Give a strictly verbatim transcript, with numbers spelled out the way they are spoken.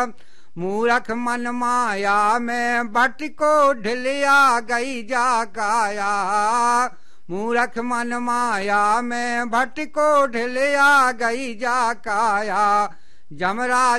मूरख मन माया में भट को ढिलिया गई जा काया। मूरख मन माया में भट को ढिलिया गई जा काया। जमराज